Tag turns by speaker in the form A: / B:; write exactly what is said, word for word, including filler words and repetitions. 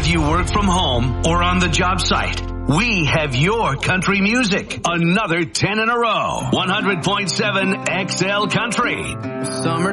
A: if you work from home or on the job site, we have your country music. Another ten in a row. one hundred point seven X L Country.
B: Summer